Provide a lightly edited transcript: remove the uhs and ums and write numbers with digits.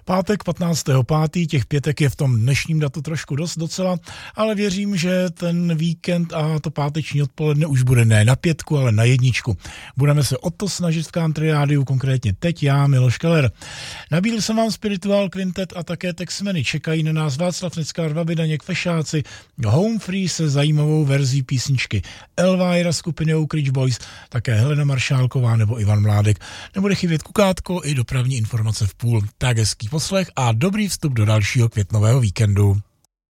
Pátek 15.5. těch pětek je v tom dnešním datu trošku dost docela, ale věřím, že ten víkend a to páteční odpoledne už bude ne na 5, ale na 1. Budeme se o to snažit v Country Rádiu, konkrétně teď já, Miloš Keller. Nabídl jsem vám Spiritual Quintet a také Texmeny. Čekají na nás Václav Neckář, Vavidaněk, Fešáci, Home Free se zajímavou verzí písničky Elvira skupiny Oak Ridge Boys, také Helena Maršálková nebo Ivan Mládek. Nebude chybět Kukátko i dopravní informace v půl. Tak hezký poslech a dobrý vstup do dalšího květnového víkendu.